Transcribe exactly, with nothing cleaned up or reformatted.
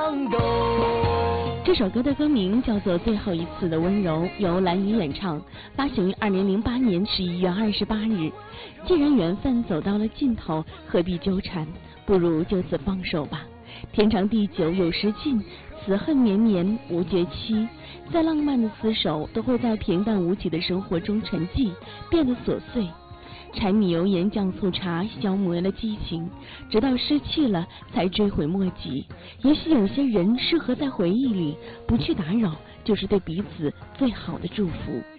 扬州。 这首歌的歌名叫做《最后一次的温柔》，由蓝雨演唱，发行于二零零八年十一月二十八日。既然缘分走到了尽头，何必纠缠？不如就此放手吧。天长地久有时尽，此恨绵绵无绝期。再浪漫的厮守，都会在平淡无奇的生活中沉寂，变得琐碎。柴米油盐酱醋茶消磨了激情，直到失去了才追悔莫及。也许有些人适合在回忆里不去打扰，就是对彼此最好的祝福。